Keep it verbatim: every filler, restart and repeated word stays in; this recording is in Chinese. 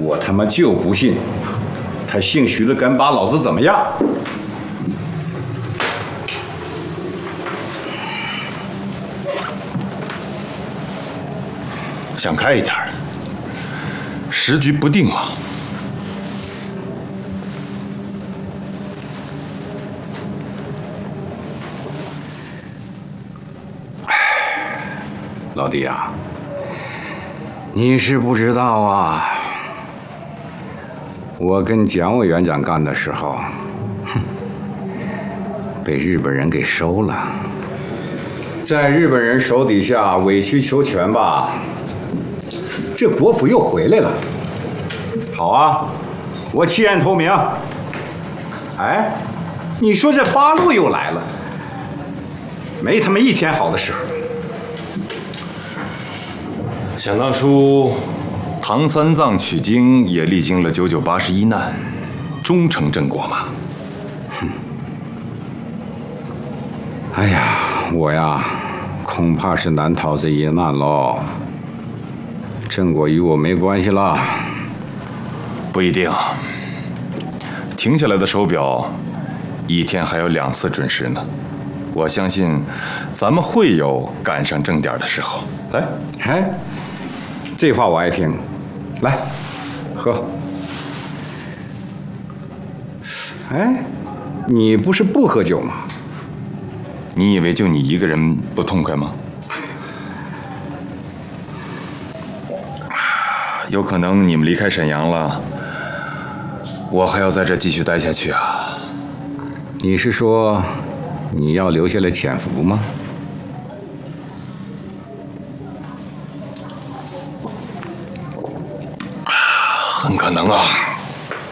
我他妈就不信，他姓徐的敢把老子怎么样？ 想开一点，时局不定嘛。 老弟啊，你是不知道啊，我跟蒋委员长干的时候，哼，被日本人给收了，在日本人手底下委曲求全吧，这国府又回来了。好啊，我弃暗投明。哎，你说这八路又来了，没他妈一天好的时候。 想当初，唐三藏取经也历经了九九八十一难，终成正果嘛。 哼，哎呀，我呀，恐怕是难逃这一难喽。正果与我没关系了。 不一定，停下来的手表，一天还有两次准时呢。我相信，咱们会有赶上正点的时候。来， 哎。这话我爱听，来，喝。哎，你不是不喝酒吗？ 你以为就你一个人不痛快吗？有可能你们离开沈阳了，我还要在这继续待下去啊。 你是说你要留下来潜伏吗？ 很可能啊。